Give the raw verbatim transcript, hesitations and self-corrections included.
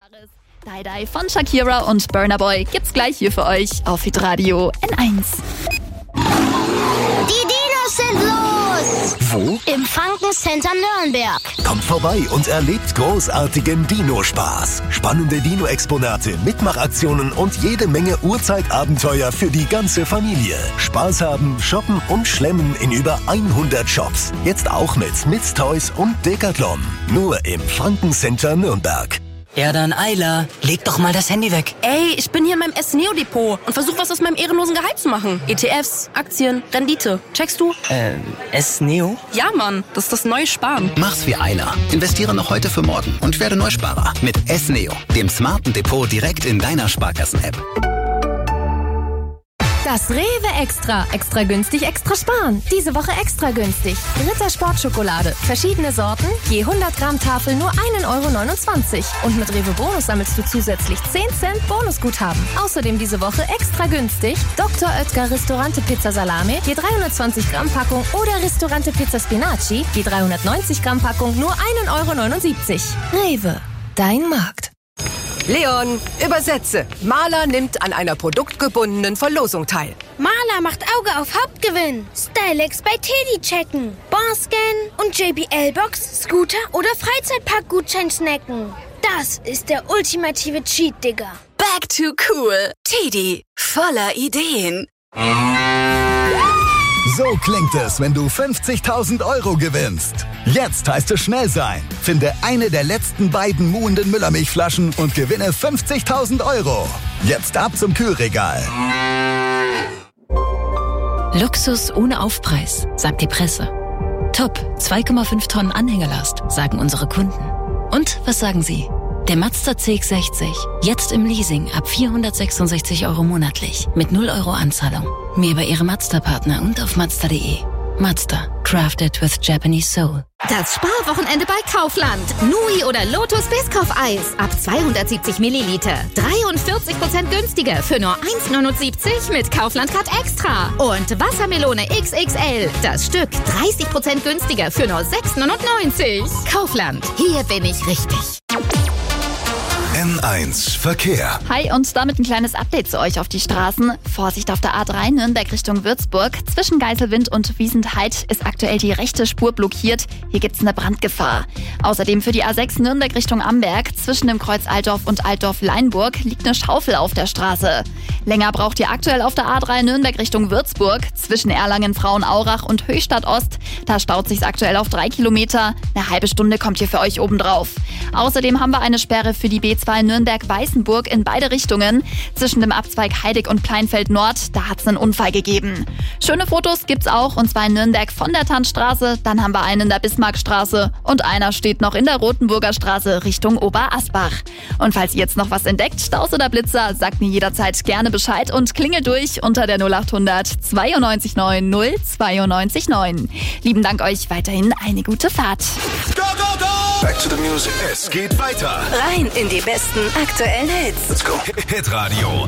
Jahres. Die Die von Shakira und Burna Boy gibt's gleich hier für euch auf Hitradio N eins. Die Dinos sind los! Wo? Im Franken-Center Nürnberg. Kommt vorbei und erlebt großartigen Dino-Spaß. Spannende Dino-Exponate, Mitmachaktionen und jede Menge Urzeitabenteuer für die ganze Familie. Spaß haben, shoppen und schlemmen in über hundert Shops. Jetzt auch mit Mids Toys und Decathlon. Nur im Franken-Center Nürnberg. Ja dann, Ayla, leg doch mal das Handy weg. Ey, ich bin hier in meinem S-Neo-Depot und versuche was aus meinem ehrenlosen Gehalt zu machen. E T Fs, Aktien, Rendite. Checkst du? Äh, S-Neo? Ja, Mann, das ist das neue Sparen. Mach's wie Ayla. Investiere noch heute für morgen und werde Neusparer mit S-Neo, dem smarten Depot direkt in deiner Sparkassen-App. Das Rewe Extra. Extra günstig, extra sparen. Diese Woche extra günstig. Ritter Sportschokolade. Verschiedene Sorten. Je hundert Gramm Tafel nur ein Euro neunundzwanzig. Und mit Rewe Bonus sammelst du zusätzlich zehn Cent Bonusguthaben. Außerdem diese Woche extra günstig. Doktor Oetker Ristorante Pizza Salame. Je dreihundertzwanzig Gramm Packung. Oder Ristorante Pizza Spinaci. Je dreihundertneunzig Gramm Packung nur ein Euro neunundsiebzig. Rewe. Dein Markt. Leon, übersetze. Maler nimmt an einer produktgebundenen Verlosung teil. Maler macht Auge auf Hauptgewinn. Stylex bei Teddy checken. Bonscan und J B L-Box, Scooter oder Freizeitpark-Gutschein snacken. Das ist der ultimative Cheat, Digga. Back to cool. Teddy, voller Ideen. So klingt es, wenn du fünfzigtausend Euro gewinnst. Jetzt heißt es schnell sein. Finde eine der letzten beiden muhenden Müllermilchflaschen und gewinne fünfzigtausend Euro. Jetzt ab zum Kühlregal. Luxus ohne Aufpreis, sagt die Presse. Top, zwei Komma fünf Tonnen Anhängerlast, sagen unsere Kunden. Und was sagen Sie? Der Mazda C X sechzig, jetzt im Leasing ab vierhundertsechsundsechzig Euro monatlich, mit null Euro Anzahlung. Mehr bei Ihrem Mazda-Partner und auf Mazda punkt de. Mazda, crafted with Japanese soul. Das Sparwochenende bei Kaufland. Nui oder Lotus Biscoff-Eis ab zweihundertsiebzig Milliliter. dreiundvierzig Prozent günstiger für nur eins neunundsiebzig mit Kaufland Card Extra. Und Wassermelone X X L, das Stück dreißig Prozent günstiger für nur sechs neunundneunzig. Kaufland, hier bin ich richtig. N eins Verkehr. Hi und damit ein kleines Update zu euch auf die Straßen. Vorsicht auf der A drei Nürnberg Richtung Würzburg. Zwischen Geiselwind und Wiesentheit ist aktuell die rechte Spur blockiert. Hier gibt's eine Brandgefahr. Außerdem für die A sechs Nürnberg Richtung Amberg. Zwischen dem Kreuz Altdorf und Altdorf-Leinburg liegt eine Schaufel auf der Straße. Länger braucht ihr aktuell auf der A drei Nürnberg Richtung Würzburg. Zwischen Erlangen, Frauenaurach und Höchstadt Ost. Da staut sich's aktuell auf drei Kilometer. Eine halbe Stunde kommt hier für euch obendrauf. Außerdem haben wir eine Sperre für die B zwei Nürnberg-Weißenburg in beide Richtungen. Zwischen dem Abzweig Heidig und Pleinfeld Nord, da hat's einen Unfall gegeben. Schöne Fotos gibt's auch, und zwar in Nürnberg von der Tannstraße. Dann haben wir einen in der Bismarckstraße und einer steht noch in der Rotenburger Straße Richtung Oberasbach. Und falls ihr jetzt noch was entdeckt, Staus oder Blitzer, sagt mir jederzeit gerne Bescheid und klingelt durch unter der null achthundert zweiundneunzig neun null zweiundneunzig neun. Lieben Dank euch, weiterhin eine gute Fahrt. Go, go, go! Back to the music. Es geht weiter. Rein in die besten aktuellen Hits. Let's go. Hitradio